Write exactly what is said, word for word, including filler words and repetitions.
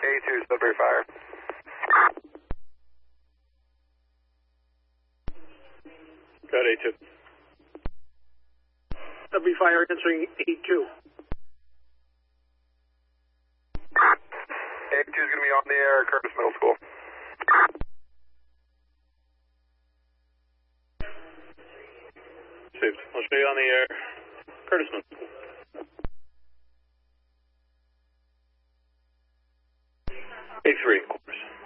A two, Sudbury Fire. Go ahead, A two. Sudbury Fire answering A two. A two is going to be on the air, Curtis Middle School. Saved. I'll show you on the air, Curtis Middle School. A three, of course.